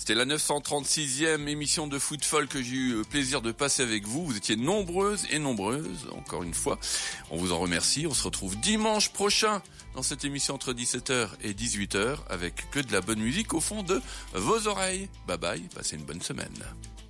C'était la 936e émission de Footfall que j'ai eu le plaisir de passer avec vous. Vous étiez nombreuses et nombreuses, encore une fois. On vous en remercie. On se retrouve dimanche prochain dans cette émission entre 17h et 18h avec que de la bonne musique au fond de vos oreilles. Bye bye, passez une bonne semaine.